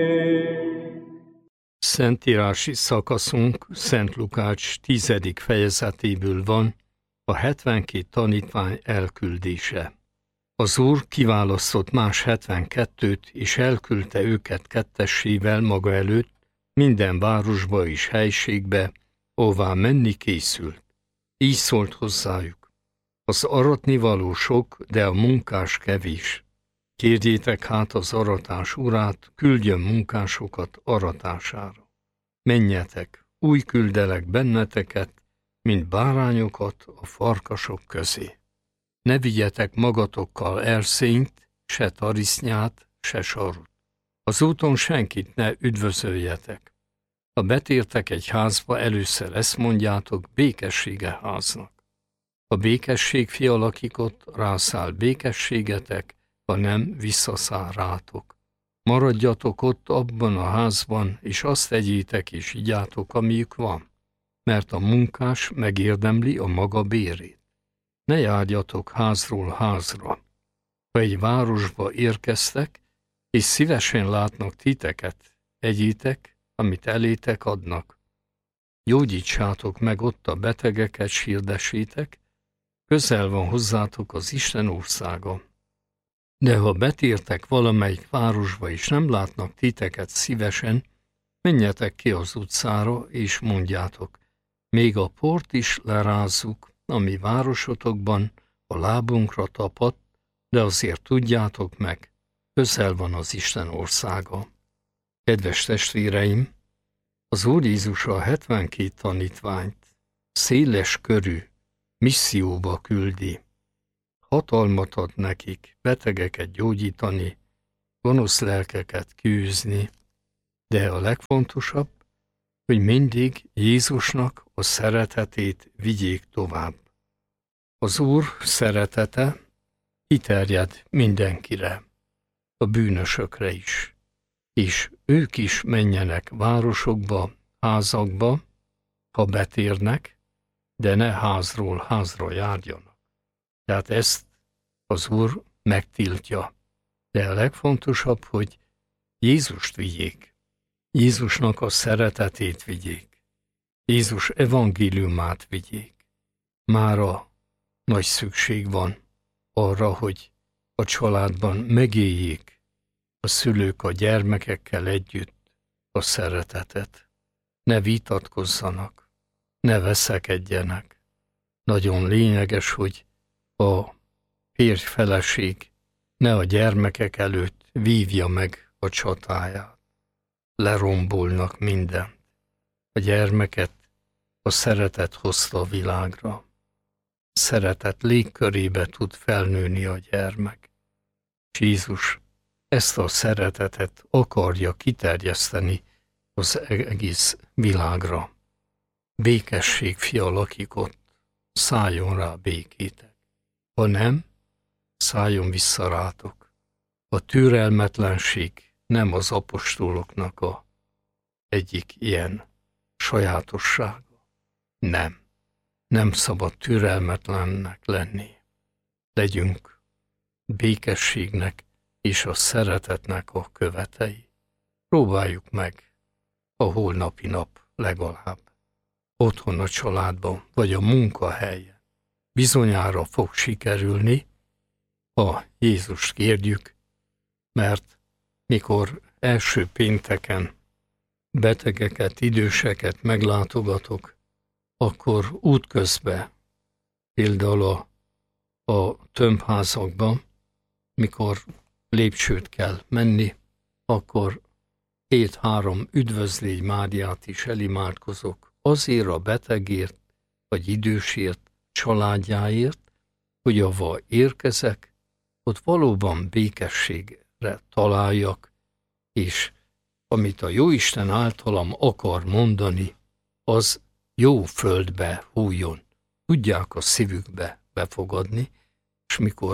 Szentírási szakaszunk Szent Lukács 10. fejezetéből van, a 72 tanítvány elküldése. Az Úr kiválasztott más 72-t, és elküldte őket kettessével maga előtt minden városba és helységbe, ahová menni készült. Így szólt hozzájuk: az aratnivaló sok, de a munkás kevés. Kérjétek hát az aratás urát, küldjön munkásokat aratására. Menjetek, úgy küldelek benneteket, mint bárányokat a farkasok közé. Ne vigyetek magatokkal erszényt, se tarisznyát, se sarut. Az úton senkit ne üdvözöljetek. Ha betértek egy házba, először ezt mondjátok: békessége háznak. Ha békesség fialakik ott, rászáll békességetek, ha nem, visszaszáll rátok. Maradjatok ott abban a házban, és azt tegyétek és igyátok, amiük van, mert a munkás megérdemli a maga bérét. Ne járjatok házról házra. Ha egy városba érkeztek, és szívesen látnak titeket, egyétek, amit elétek adnak. Gyógyítsátok meg ott a betegeket, s hirdessétek, közel van hozzátok az Isten országa. De ha betértek valamelyik városba, és nem látnak titeket szívesen, menjetek ki az utcára, és mondjátok: még a port is lerázzuk, ami városotokban a lábunkra tapadt, de azért tudjátok meg, közel van az Isten országa. Kedves testvéreim, az Úr Jézus a 72 tanítványt széles körű misszióba küldi. Hatalmat ad nekik betegeket gyógyítani, gonosz lelkeket kiűzni, de a legfontosabb, hogy mindig Jézusnak a szeretetét vigyék tovább. Az Úr szeretete kiterjed mindenkire, a bűnösökre is, és ők is menjenek városokba, házakba, ha betérnek, de ne házról házra járjanak. Tehát ezt az Úr megtiltja. De a legfontosabb, hogy Jézust vigyék. Jézusnak a szeretetét vigyék. Jézus evangéliumát vigyék. Mára nagy szükség van arra, hogy a családban megéljék a szülők a gyermekekkel együtt a szeretetet. Ne vitatkozzanak, ne veszekedjenek. Nagyon lényeges, hogy a férj-feleség ne a gyermekek előtt vívja meg a csatáját. Lerombolnak mindent. A gyermeket a szeretet hozta a világra. Szeretet légkörébe tud felnőni a gyermek. És Jézus ezt a szeretetet akarja kiterjeszteni az egész világra. Békesség fia lakik ott, szálljon rá békétek. Ha nem, szálljon vissza rátok. A türelmetlenség nem az apostoloknak egyik ilyen sajátossága. Nem szabad türelmetlennek lenni. Legyünk békességnek és a szeretetnek a követei. Próbáljuk meg a holnapi nap legalább. Otthon a családban vagy a munkahelyen. Bizonyára fog sikerülni, ha Jézust kérjük, mert mikor első pénteken betegeket, időseket meglátogatok, akkor útközben, például a tömbházakban, mikor lépcsőt kell menni, akkor 2-3 üdvözlégy Máriát is elimádkozok azért a betegért, vagy idősért, családjáért, hogy ahova érkezek, ott valóban békességre találjak, és amit a Jóisten általam akar mondani, az jó földbe hújjon, tudják a szívükbe befogadni, és mikor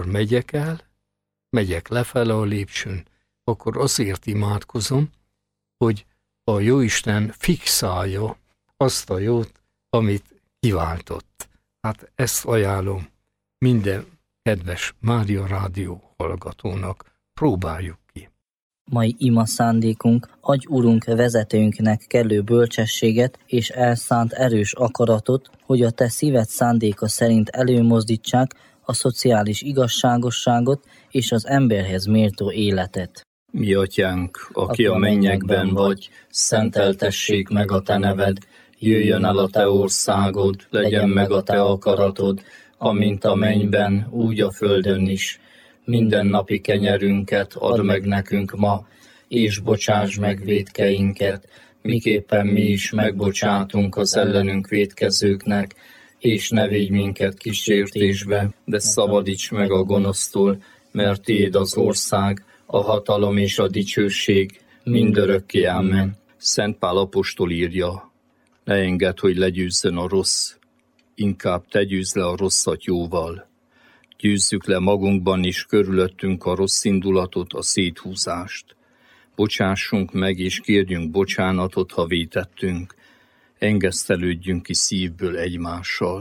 megyek lefele a lépcsőn, akkor azért imádkozom, hogy a Jóisten fixálja azt a jót, amit kiváltott. Hát ezt ajánlom minden kedves Mária Rádió hallgatónak, próbáljuk ki. Mai ima szándékunk, adj Urunk vezetőnknek kellő bölcsességet és elszánt erős akaratot, hogy a te szíved szándéka szerint előmozdítsák a szociális igazságosságot és az emberhez méltó életet. Mi atyánk, aki a mennyekben vagy, szenteltessék meg a te neved, jöjjön el a te országod, legyen meg a te akaratod, amint a mennyben, úgy a földön is. Mindennapi kenyerünket add meg nekünk ma, és bocsáss meg vétkeinket, miképpen mi is megbocsátunk az ellenünk vétkezőknek, és ne védj minket kísértésbe, de szabadíts meg a gonosztól, mert tiéd az ország, a hatalom és a dicsőség mindörökké. Amen. Szent Pál apostol írja, ne engedd, hogy legyőzzön a rossz, inkább te győzd le a rosszat jóval. Győzzük le magunkban is körülöttünk a rossz indulatot, a széthúzást. Bocsássunk meg és kérjünk bocsánatot, ha vétettünk. Engesztelődjünk ki szívből egymással.